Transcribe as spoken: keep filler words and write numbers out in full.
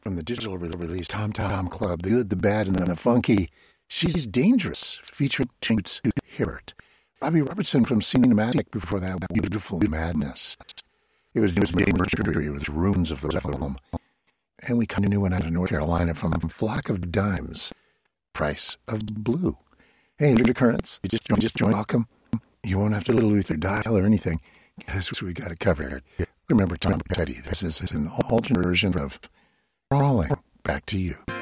from the digital release Tom Tom Club, The Good, the Bad, and the Funky. She's Dangerous, featuring Toots Hibbert. Robbie Robertson from Cinematic before that, Beautiful Madness. It was James Mercury with Ruins of the Film. And we kind of knew one out of North Carolina from Flock of Dimes, Price of Blue. Hey, Undercurrents, you just joined, just joined. Welcome. You won't have to Luther dial or anything, because we got it covered. Remember Tom Petty. This is an alternate version of Crawling. Back to you.